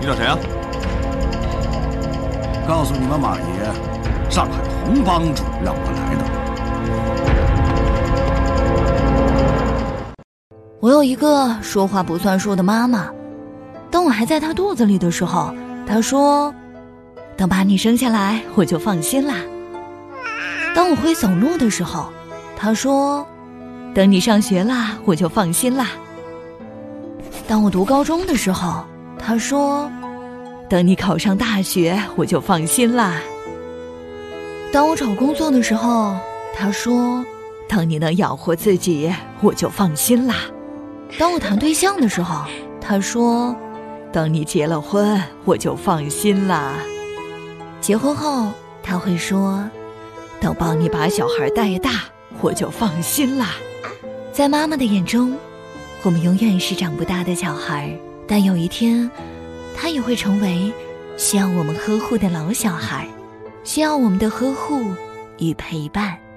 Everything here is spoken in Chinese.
找谁啊？ 告诉你们马爷，上海洪帮主让我来的。 我有一个说话不算数的妈妈，当我还在她肚子里的时候，她说：“等把你生下来，我就放心啦。”当我会走路的时候，她说：“等你上学啦，我就放心啦。”当我读高中的时候，她说：“等你考上大学，我就放心啦。”当我找工作的时候，她说：“等你能养活自己，我就放心啦。”当我谈对象的时候，她说：“等你结了婚，我就放心啦。”结婚后，她会说：“等帮你把小孩带大，我就放心啦。”在妈妈的眼中，我们永远是长不大的小孩，但有一天，她也会成为需要我们呵护的老小孩，需要我们的呵护与陪伴。